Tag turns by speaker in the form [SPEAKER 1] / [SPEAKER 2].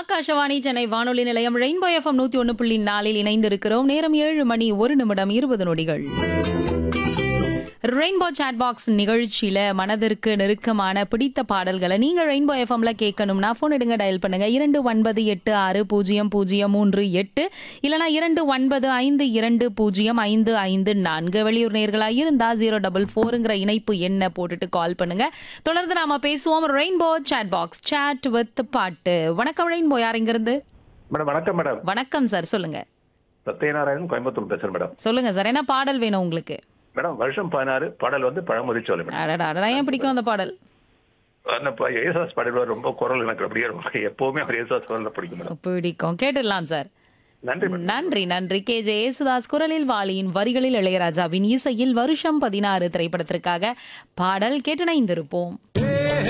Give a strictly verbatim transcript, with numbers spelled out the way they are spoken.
[SPEAKER 1] ஆகாஷவாணி சென்னை வானொலி நிலையம் rainbow FM நூத்தி ஒன்னு புள்ளி நாலில் இணைந்திருக்கிறோம். நேரம் ஏழு மணி ஒரு நிமிடம் இருபது நொடிகள். ரெயின்போ சாட் பாக்ஸ் நிகழ்ச்சியில மனதிற்கு நெருக்கமான பிடித்த பாடல்களை நீங்க ரெயின்போ எஃப்எம்ல கேட்கணும்னா போன் எடுங்க, டயல் பண்ணுங்க இரண்டு ஒன்பது எட்டு ஆறு பூஜ்ஜியம் பூஜ்ஜியம் மூன்று எட்டு இல்லனா இரண்டு ஒன்பது ஐந்து இரண்டு பூஜ்ஜியம் ஐந்து ஐந்து நான்கு. வெளியூர் நேர்களா இருந்தா ஜீரோ டபுள் போருங்கிற இணைப்பு என்ன போட்டுட்டு கால் பண்ணுங்க. தொடர்ந்து நாம பேசுவோம். Rainbow chat box chat with பாட்டு. வணக்கம் ரெயின்போ, யார் இங்க இருந்து?
[SPEAKER 2] மேடம் வணக்கம் மேடம்.
[SPEAKER 1] வணக்கம் சார், சொல்லுங்க.
[SPEAKER 2] சத்யநாராயணன், கோயம்புத்தூர் பேசுறேன் மேடம்.
[SPEAKER 1] சொல்லுங்க சார், என்ன பாடல் வேணும் உங்களுக்கு?
[SPEAKER 2] மேடம் வருஷம் பதினாறு பாடல் வந்து பழமொழி சொல்லு மேடம்.
[SPEAKER 1] அடடா, அடடா, ஏன் பிடிக்கும் அந்த பாடல்?
[SPEAKER 2] அந்த ஏசாஸ் பாடல் ரொம்ப குரல் எனக்கு அப்படியே ரொம்ப எப்பவுமே அவர் ஏசாஸ் குரல் பிடிக்கும் மேடம்.
[SPEAKER 1] பிடிக்கும், கேட்டுடலாம் சார்.
[SPEAKER 2] நன்றி மேடம்.
[SPEAKER 1] நன்றி நன்றி. கே ஜே யேசுதாஸ் குரலில், வாலியின் வரிகளில் இளையராஜாவின் இசையில் வருஷம் பதினாறு திரைப்படத்திற்காக பாடல் கேட்டு இணைந்திருப்போம்.